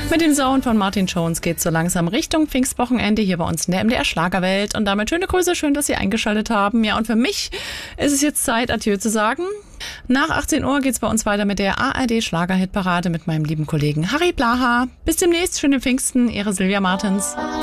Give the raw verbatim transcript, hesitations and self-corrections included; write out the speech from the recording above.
Mit dem Sound von Martin Jones geht es so langsam Richtung Pfingstwochenende hier bei uns in der M D R Schlagerwelt. Und damit schöne Grüße, schön, dass Sie eingeschaltet haben. Ja, und für mich ist es jetzt Zeit, Adieu zu sagen. Nach achtzehn Uhr geht es bei uns weiter mit der A R D Schlagerhitparade mit meinem lieben Kollegen Harry Blaha. Bis demnächst, schöne Pfingsten, Ihre Silvia Martens.